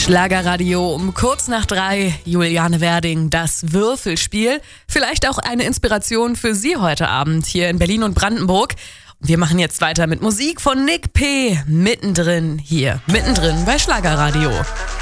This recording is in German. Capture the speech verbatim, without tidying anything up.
Schlagerradio um kurz nach drei, Juliane Werding, das Würfelspiel. Vielleicht auch eine Inspiration für Sie heute Abend hier in Berlin und Brandenburg. Wir machen jetzt weiter mit Musik von Nick P. Mittendrin hier, mittendrin bei Schlagerradio.